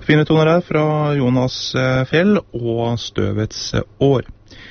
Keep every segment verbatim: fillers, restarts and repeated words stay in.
Fine toner her fra Jonas Fjell og Støvets år.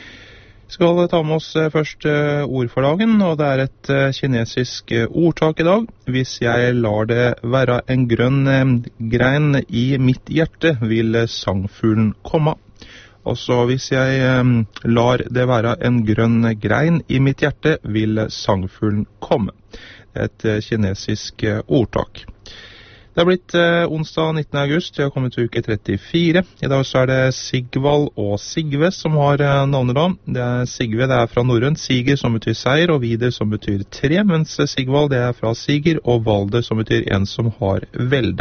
Vi skal ta med oss først ord for dagen, og det er et kinesisk ordtak i dag. Hvis jeg lar det være en grønn grein i mitt hjerte, vil sangfuglen komme. Altså, hvis jeg lar det være en grønn grein i mitt hjerte, vil sangfuglen komme. Et kinesisk ordtak. Det har blitt eh, onsdag nittende august, jeg har kommet til uke trettifire. I dag så er det Sigvald og Sigve som har eh, navnet da. Det er Sigve, det er fra norrønt, Siger som betyr seier, og Vider som betyr tre, mens Sigvald det er fra Siger, og Valde som betyr en som har velde.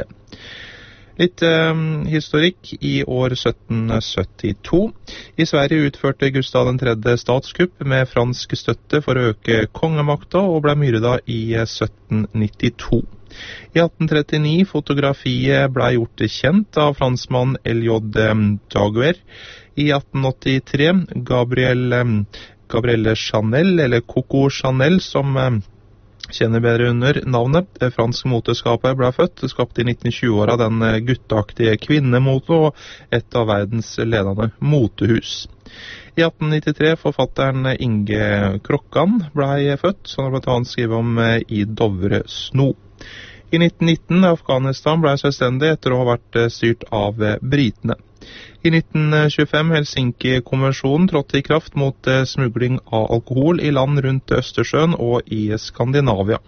Litt eh, historikk i år sytten syttito. I Sverige utførte Gustav den tredje statskupp med fransk støtte for å øke kongemakta, og ble myrda i sytten nittito. I atten trettini fotografiet ble gjort kjent av franskmann L J Daguerre. I atten åttitre Gabrielle, Gabrielle Chanel, eller Coco Chanel, som kjenner bedre under navnet. Det franske moteskapet ble født, skapt i nitten tjue-åra den gutteaktige kvinnemote og et av verdens ledende motehus. I atten nittitre forfatteren Inge Krokkan ble født, som det ble annet skrevet om i Dovre Sno. I nitten nitten Afghanistan ble selvstendig etter å ha vært styrt av britene. I nitten tjuefem Helsinki-konvensjonen trådte i kraft mot smugling av alkohol i land rundt Østersjøen og i Skandinavia.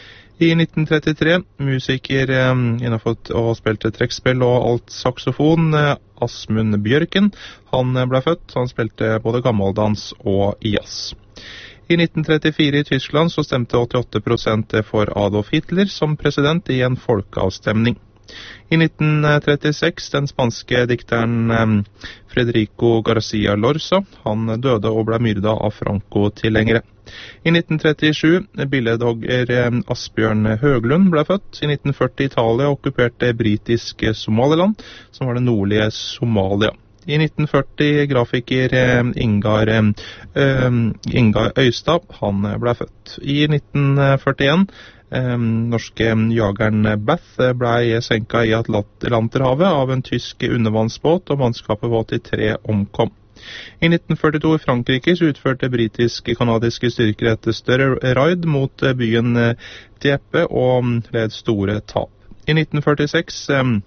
I nitten trettitre musiker innenfor å spilte trekkspill og alt saksofon, Asmund Bjørken, han ble født, han spilte både gammaldans og jazz. I nitten trettifire i Tyskland så stemte åttiåtte prosent for Adolf Hitler som president i en folkeavstemning. I nitten trettiseks den spanske dikteren Federico Garcia Lorca, han døde og ble myrda av Franco-tilhengere. I nitten trettisju billedhogger Asbjørn Høglund ble født. I nitten førti Italia okkuperte britisk Somaliland, som var det nordlige Somalia. I nitten førti grafiker Ingar, uh, Ingar Øystad, han ble født. I nitten førtien uh, norske jageren Bath ble senket i Atlanterhavet av en tysk undervannsbåt, og mannskapet var åttitre omkom. I nitten førtito i Frankrike så utførte britisk-kanadiske styrker et større raid mot byen Dieppe og led store tap. I nitten førtiseks um,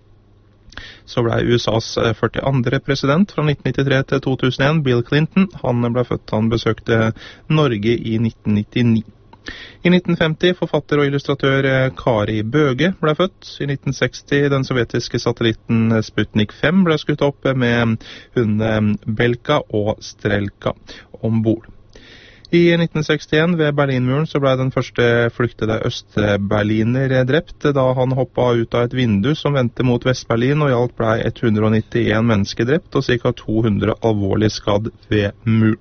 så ble U S A's førtiandre president fra nitten nittitre til to tusen og en, Bill Clinton. Han ble født, han besøkte Norge i nitten nittini. I nitten femti forfatter og illustratør Kari Bøge ble født. I nitten seksti den sovjetiske satellitten Sputnik fem ble skutt opp med hundene Belka og Strelka ombord. I nitten sekstien ved Berlinmuren så ble den første flyktede østberliner drept da han hoppet ut av et vindu som vendte mot Vestberlin, og i alt ble ett hundre nittien mennesker drept og ca. to hundre alvorlig skadd ved muren.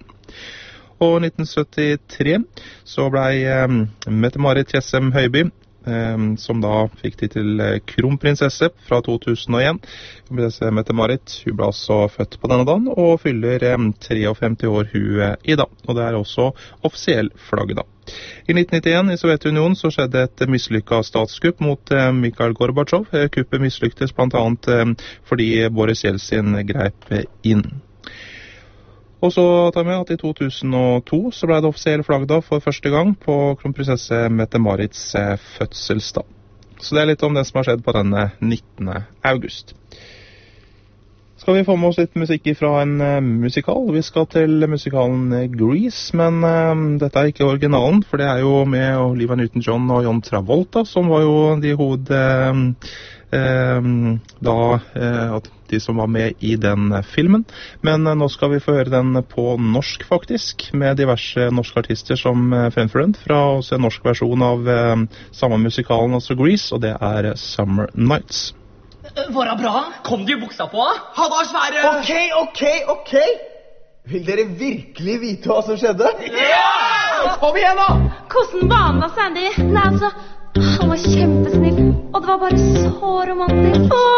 Og i nitten syttitre så ble eh, Mette-Marit Tjessem Høiby, eh, som da fikk titel kronprinsesse fra to tusen og en. Kronprinsesse Mette-Marit, hun ble altså født på denne dagen og fyller eh, femtitre år hun i dag. Og det er også offisiell flagg da. I nitten nittien i Sovjetunionen så skjedde et mislykket statskupp mot eh, Mikhail Gorbatsjov. Kuppet mislyktes blant annet eh, fordi Boris Jeltsin greip inn. Og så tar vi at i to tusen og to så ble det offisiell flagg da for første gang på kronprinsesse Mette-Marits fødselsdag. Så det er litt om det som har skjedd på denne nittende august. Skal vi få med oss litt musikk fra en uh, musikal? Vi skal til musikalen Grease, men uh, dette er ikke originalen, for det er jo med Olivia Newton-John og John Travolta, som var jo de hoved... Uh, uh, da... Uh, de som var med i den filmen. Men uh, nå skal vi få høre den på norsk faktisk, med diverse norske artister som uh, fremfører den, fra også en norsk versjon av uh, samme musikalen, altså Grease, og det er Summer Nights. Var det bra? Kom du i buksa på? Han var svære! Ok, ok, ok! Vil dere virkelig vite hva som skjedde? Ja! Kom igjen da! Hvordan var han da, Sandy? Nei, altså, han var kjempesnill, og det var bare så romantisk.